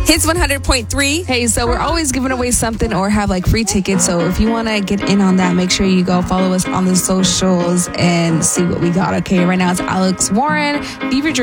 Hits 100.3. Hey, so we're always giving away something or have like free tickets. So if you want to get in on that, make sure you go follow us on the socials and see what we got. Okay, right now it's Alex Warren. Leave your